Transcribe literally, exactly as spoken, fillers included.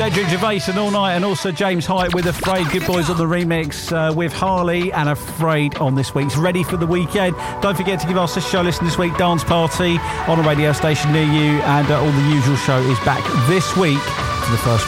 Cedric Gervais and All Night, and also James Hype with Afraid. Good Boys on the remix uh, with Harley and Afraid on this week's Ready for the Weekend. Don't forget to give us a show listen this week, Dance Party on a radio station near you, and uh, all the usual show is back this week for the first